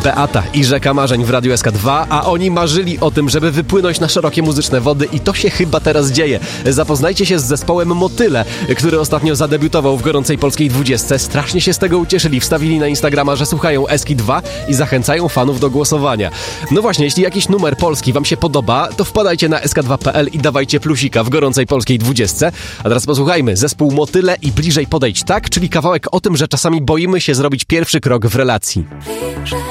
Beata i Rzeka Marzeń w Radiu SK2, a oni marzyli o tym, żeby wypłynąć na szerokie muzyczne wody i to się chyba teraz dzieje. Zapoznajcie się z zespołem Motyle, który ostatnio zadebiutował w gorącej polskiej 20. Strasznie się z tego ucieszyli, wstawili na Instagrama, że słuchają SK2 i zachęcają fanów do głosowania. No właśnie, jeśli jakiś numer polski wam się podoba, to wpadajcie na sk2.pl i dawajcie plusika w gorącej polskiej 20. A teraz posłuchajmy, zespół Motyle i Bliżej podejdź tak, czyli kawałek o tym, że czasami boimy się zrobić pierwszy krok w relacji.